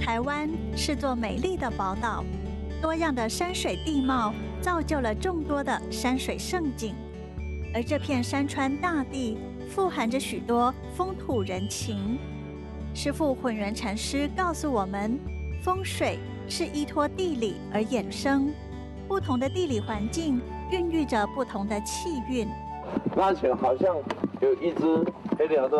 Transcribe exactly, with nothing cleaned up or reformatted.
台湾是座美丽的宝岛，多样的山水地貌造就了众多的山水胜景，而这片山川大地富含着许多风土人情。师父混元禅师告诉我们，风水是依托地理而衍生，不同的地理环境孕育着不同的气运。 拉起来好像有一只黑鸟的